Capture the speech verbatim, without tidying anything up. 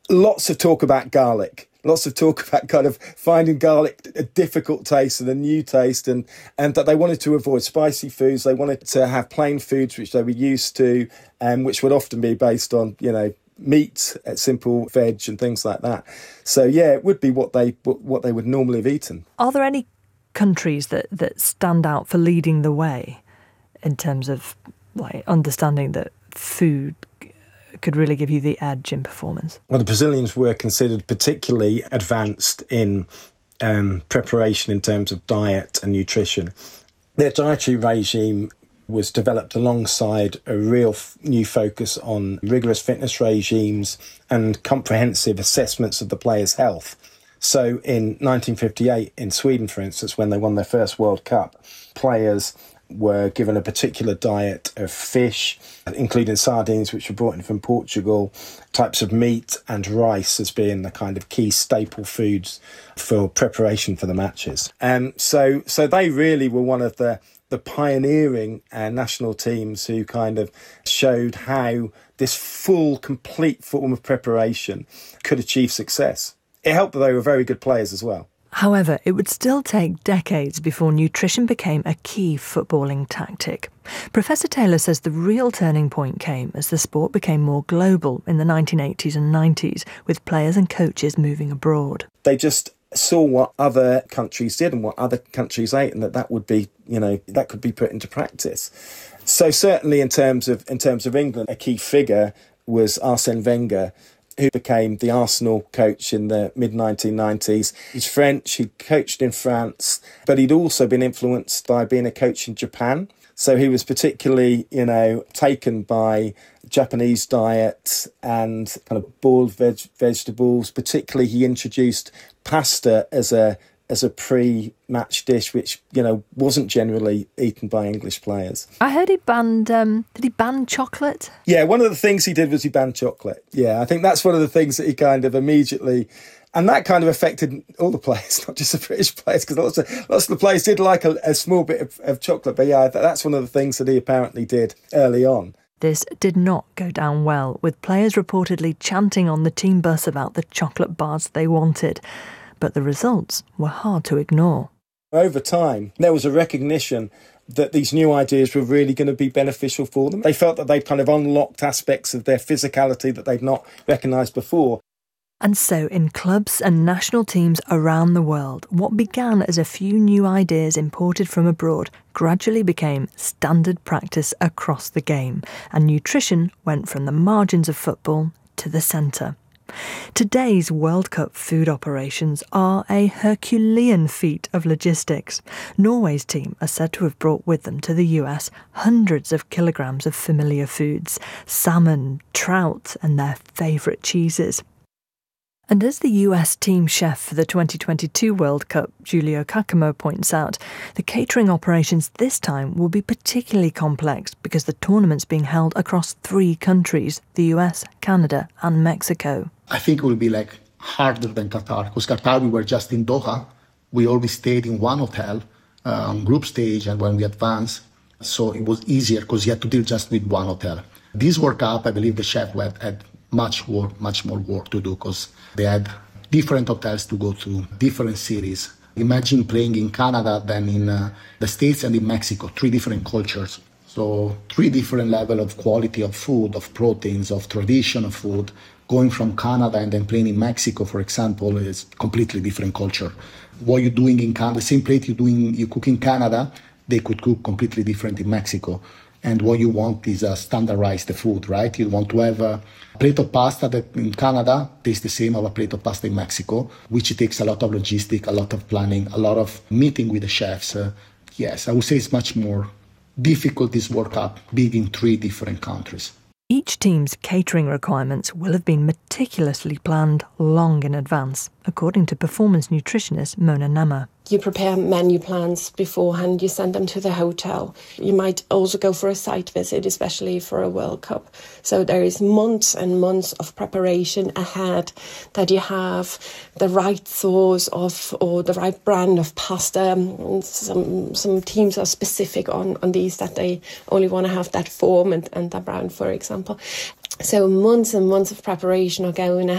Lots of talk about garlic. Lots of talk about kind of finding garlic a difficult taste and a new taste, and, and that they wanted to avoid spicy foods. They wanted to have plain foods, which they were used to, and which would often be based on, you know, meat, simple veg and things like that. So, yeah, it would be what they what they would normally have eaten. Are there any countries that, that stand out for leading the way in terms of like understanding that food could really give you the edge in performance? Well, the Brazilians were considered particularly advanced in um, preparation in terms of diet and nutrition. Their dietary regime was developed alongside a real f- new focus on rigorous fitness regimes and comprehensive assessments of the players' health. So in nineteen fifty-eight, in Sweden, for instance, when they won their first World Cup, players were given a particular diet of fish, including sardines, which were brought in from Portugal, types of meat and rice as being the kind of key staple foods for preparation for the matches. Um, so so they really were one of the, the pioneering uh, national teams who kind of showed how this full, complete form of preparation could achieve success. It helped that they were very good players as well. However, it would still take decades before nutrition became a key footballing tactic. Professor Taylor says the real turning point came as the sport became more global in the nineteen eighties and nineties, with players and coaches moving abroad. They just saw what other countries did and what other countries ate, and that that would be, you know, that could be put into practice. So certainly in terms of in terms of England, a key figure was Arsène Wenger, who became the Arsenal coach in the mid nineteen nineties. He's French, he coached in France, but he'd also been influenced by being a coach in Japan. So he was particularly, you know, taken by Japanese diet and kind of boiled veg- vegetables. Particularly, he introduced pasta as a as a pre-match dish, which, you know, wasn't generally eaten by English players. I heard he banned, um, did he ban chocolate? Yeah, one of the things he did was he banned chocolate. Yeah, I think that's one of the things that he kind of immediately... And that kind of affected all the players, not just the British players, because lots of, lots of the players did like a, a small bit of, of chocolate. But yeah, that's one of the things that he apparently did early on. This did not go down well, with players reportedly chanting on the team bus about the chocolate bars they wanted. But the results were hard to ignore. Over time, there was a recognition that these new ideas were really going to be beneficial for them. They felt that they'd kind of unlocked aspects of their physicality that they'd not recognised before. And so, in clubs and national teams around the world, what began as a few new ideas imported from abroad gradually became standard practice across the game, and nutrition went from the margins of football to the centre. Today's World Cup food operations are a Herculean feat of logistics. Norway's team are said to have brought with them to the U S hundreds of kilograms of familiar foods, salmon, trout, and their favourite cheeses. And as the U S team chef for the twenty twenty-two World Cup, Giulio Caccamo, points out, the catering operations this time will be particularly complex because the tournament's being held across three countries, the U S, Canada and Mexico. I think it will be like harder than Qatar, because Qatar we were just in Doha. We always stayed in one hotel uh, on group stage and when we advanced. So it was easier because you had to deal just with one hotel. This World Cup, I believe the chef had, had much work, much more work to do because they had different hotels to go to, different cities. Imagine playing in Canada, then in uh, the States and in Mexico, three different cultures. So three different level of quality of food, of proteins, of tradition of food. Going from Canada and then playing in Mexico, for example, is completely different culture. What you're doing in Canada, the same plate you're doing, you cook in Canada, they could cook completely different in Mexico. And what you want is a standardized food, right? You want to have a plate of pasta that in Canada tastes the same as a plate of pasta in Mexico, which takes a lot of logistics, a lot of planning, a lot of meeting with the chefs. Uh, yes, I would say it's much more difficult, this World Cup, being in three different countries. Each team's catering requirements will have been meticulously planned long in advance, according to performance nutritionist Mona Nama. You prepare menu plans beforehand, you send them to the hotel. You might also go for a site visit, especially for a World Cup. So there is months and months of preparation ahead, that you have the right sauce of or the right brand of pasta. Some some teams are specific on, on these, that they only want to have that form and, and that brand, for example. So months and months of preparation are going ahead.